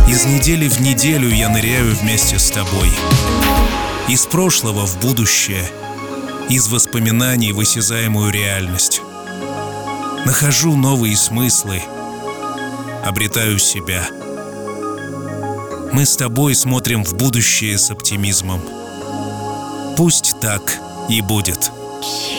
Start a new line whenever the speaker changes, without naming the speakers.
Из недели в неделю я ныряю вместе с тобой. Из прошлого в будущее, из воспоминаний в осязаемую реальность. Нахожу новые смыслы, обретаю себя. Мы с тобой смотрим в будущее с оптимизмом. Пусть так и будет.